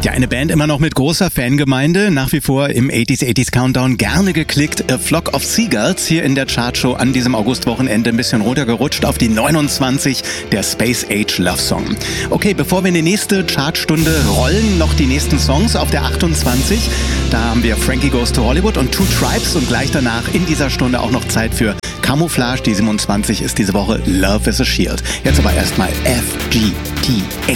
Ja, eine Band immer noch mit großer Fangemeinde, nach wie vor im 80s Countdown gerne geklickt. A Flock of Seagulls hier in der Chartshow an diesem Augustwochenende ein bisschen runtergerutscht auf die 29, der Space Age Love Song. Okay, bevor wir in die nächste Chartstunde rollen, noch die nächsten Songs auf der 28. Da haben wir Frankie Goes to Hollywood und Two Tribes und gleich danach in dieser Stunde auch noch Zeit für Camouflage. Die 27 ist diese Woche Love is a Shield. Jetzt aber erstmal FGTA.